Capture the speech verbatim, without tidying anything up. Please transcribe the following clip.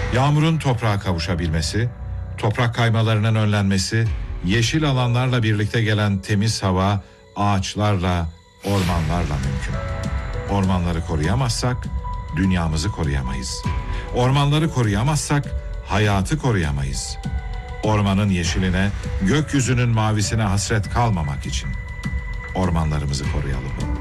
Yağmurun toprağa kavuşabilmesi, toprak kaymalarının önlenmesi, yeşil alanlarla birlikte gelen temiz hava, ağaçlarla, ormanlarla mümkün. Ormanları koruyamazsak dünyamızı koruyamayız. Ormanları koruyamazsak hayatı koruyamayız. Ormanın yeşiline, gökyüzünün mavisine hasret kalmamak için ormanlarımızı koruyalım.